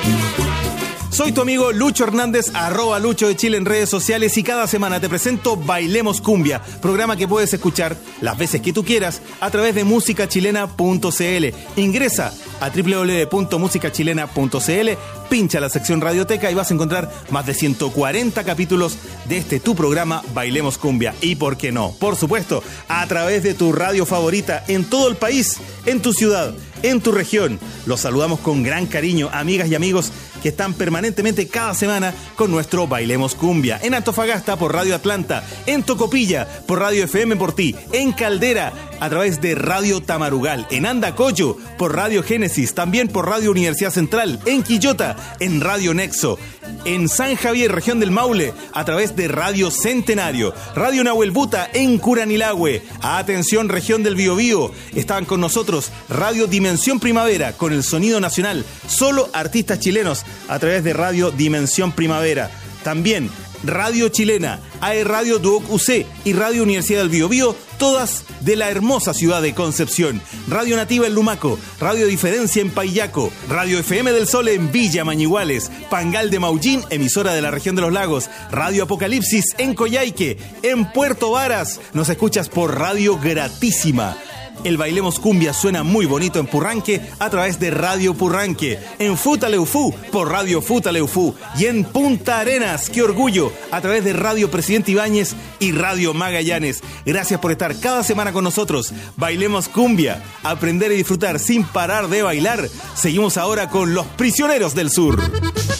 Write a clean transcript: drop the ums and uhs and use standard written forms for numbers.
Soy tu amigo Lucho Hernández, @Lucho de Chile en redes sociales, y cada semana te presento Bailemos Cumbia, programa que puedes escuchar las veces que tú quieras a través de musicachilena.cl. Ingresa a www.musicachilena.cl, pincha la sección Radioteca y vas a encontrar más de 140 capítulos de tu programa Bailemos Cumbia. Y por qué no, por supuesto, a través de tu radio favorita en todo el país, en tu ciudad, en tu región. Los saludamos con gran cariño, amigas y amigos que están permanentemente cada semana con nuestro Bailemos Cumbia. En Antofagasta por Radio Atlanta, en Tocopilla por Radio FM por ti, en Caldera a través de Radio Tamarugal, en Andacoyo por Radio Génesis, también por Radio Universidad Central, en Quillota en Radio Nexo, en San Javier, región del Maule, a través de Radio Centenario, Radio Nahuelbuta en Curanilahue. Atención, región del Biobío, estaban con nosotros Radio Dimensión Primavera con el sonido nacional, solo artistas chilenos, a través de Radio Dimensión Primavera. También Radio Chilena, AE Radio Duoc UC y Radio Universidad del Biobío, todas de la hermosa ciudad de Concepción. Radio Nativa en Lumaco, Radio Diferencia en Paillaco, Radio FM del Sol en Villa Mañiguales, Pangal de Maullín, emisora de la región de los lagos, Radio Apocalipsis en Coyhaique, en Puerto Varas nos escuchas por Radio Gratísima. El Bailemos Cumbia suena muy bonito en Purranque a través de Radio Purranque, en Futaleufú por Radio Futaleufú y en Punta Arenas, qué orgullo, a través de Radio Presidente Ibáñez y Radio Magallanes. Gracias por estar cada semana con nosotros. Bailemos Cumbia, aprender y disfrutar sin parar de bailar. Seguimos ahora con Los Prisioneros del Sur.